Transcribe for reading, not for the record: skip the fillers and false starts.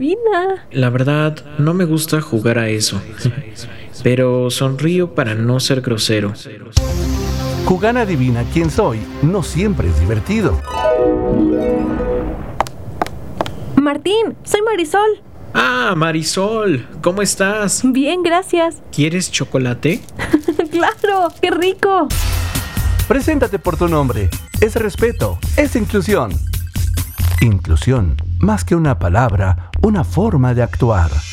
adivina. La verdad, no me gusta jugar a eso. Pero sonrío para no ser grosero. Jugar a Adivina quién soy no siempre es divertido. Martín, soy Marisol. Ah, Marisol, ¿cómo estás? Bien, gracias. ¿Quieres chocolate? ¡Claro! ¡Qué rico! Preséntate por tu nombre. Es respeto, es inclusión. Inclusión, más que una palabra, una forma de actuar.